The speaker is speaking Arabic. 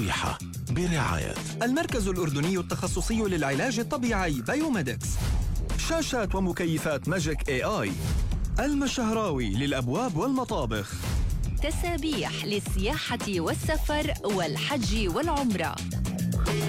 نصيحة برعاية المركز الأردني التخصصي للعلاج الطبيعي بايوميدكس. شاشات ومكيفات ماجيك AI. المشهراوي للأبواب والمطابخ. تسابيح للسياحة والسفر والحج والعمرة.